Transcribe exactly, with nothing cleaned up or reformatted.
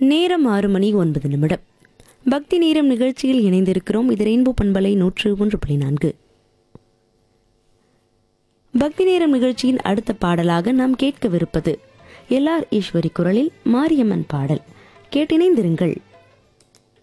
நேரம் ஆறு மணி ஒன்பது நிமிடம். பக்தி நேரம் நிகழ்ச்சியில் இணைந்திருக்கிறோம். இது ரெயின்போ பண்பலை நூற்று ஒன்று புள்ளி நான்கு. பக்தி நேரம் நிகழ்ச்சியின் அடுத்த பாடலாக நாம் கேட்கவிருப்பது எல் ஆர் ஈஸ்வரி குரலில் மாரியம்மன் பாடல். கேட்டிணைந்திருங்கள்.